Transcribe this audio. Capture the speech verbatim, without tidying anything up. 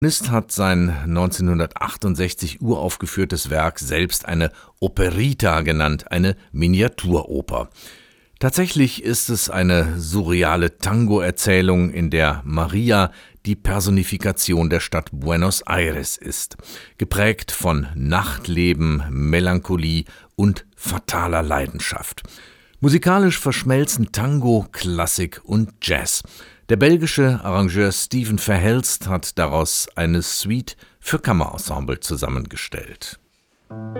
Komponist hat sein neunzehnhundertachtundsechzig uraufgeführtes Werk selbst eine Operita genannt, eine Miniaturoper. Tatsächlich ist es eine surreale Tango-Erzählung, in der Maria die Personifikation der Stadt Buenos Aires ist, geprägt von Nachtleben, Melancholie und fataler Leidenschaft. Musikalisch verschmelzen Tango, Klassik und Jazz. Der belgische Arrangeur Steven Verhelst hat daraus eine Suite für Kammerensemble zusammengestellt.